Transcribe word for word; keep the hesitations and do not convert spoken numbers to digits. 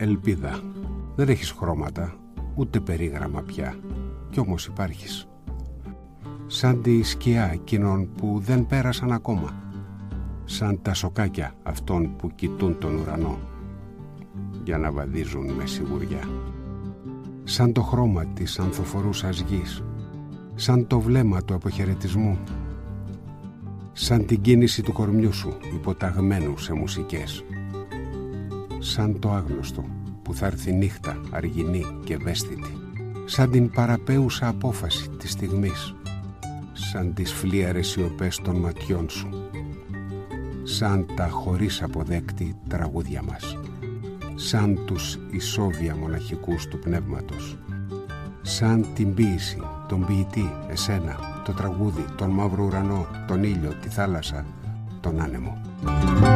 ελπίδα. Δεν έχεις χρώματα, ούτε περίγραμμα πια, κι όμως υπάρχεις. Σαν τη σκιά εκείνων που δεν πέρασαν ακόμα, σαν τα σοκάκια αυτών που κοιτούν τον ουρανό για να βαδίζουν με σιγουριά. Σαν το χρώμα της ανθοφορούσας γης, σαν το βλέμμα του αποχαιρετισμού, σαν την κίνηση του κορμιού σου υποταγμένου σε μουσικές, σαν το άγνωστο που θα έρθει νύχτα αργινή και ευαίσθητη, σαν την παραπέουσα απόφαση της στιγμής, σαν τις φλίαρες σιωπές των ματιών σου, σαν τα χωρίς αποδέκτη τραγούδια μας, σαν τους ισόβια μοναχικούς του πνεύματος, σαν την ποίηση, τον ποιητή, εσένα, το τραγούδι, τον μαύρο ουρανό, τον ήλιο, τη θάλασσα, τον άνεμο.